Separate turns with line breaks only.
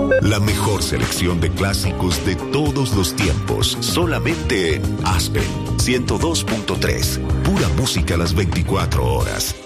La mejor selección de clásicos de todos los tiempos, solamente en Aspen 102.3. Pura música a las 24 horas.